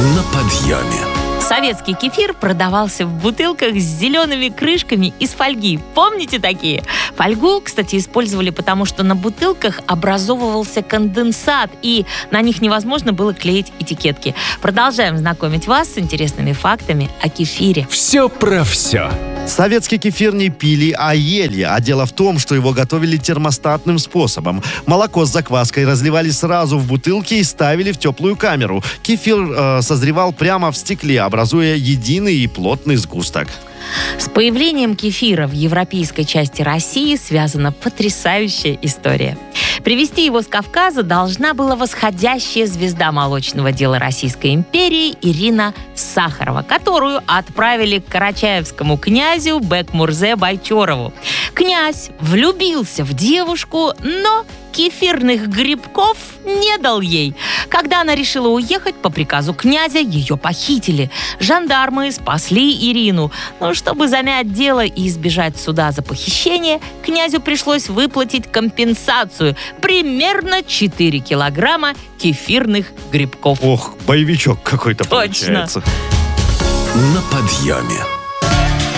На подъеме. Советский кефир продавался в бутылках с зелеными крышками из фольги. Помните такие? Фольгу, кстати, использовали потому, что на бутылках образовывался конденсат, и на них невозможно было клеить этикетки. Продолжаем знакомить вас с интересными фактами о кефире. Все про все. Советский кефир не пили, а ели. А дело в том, что его готовили термостатным способом. Молоко с закваской разливали сразу в бутылки и ставили в теплую камеру. Кефир созревал прямо в стекле, образуя единый и плотный сгусток. С появлением кефира в европейской части России связана потрясающая история. Привезти его с Кавказа должна была восходящая звезда молочного дела Российской империи Ирина Сахарова, которую отправили к карачаевскому князю Бекмурзе Байчорову. Князь влюбился в девушку, но кефирных грибков не дал ей. Когда она решила уехать, по приказу князя ее похитили. Жандармы спасли Ирину. Но чтобы замять дело и избежать суда за похищение, князю пришлось выплатить компенсацию – примерно 4 килограмма кефирных грибков. Ох, боевичок какой-то Точно. получается. На подъеме.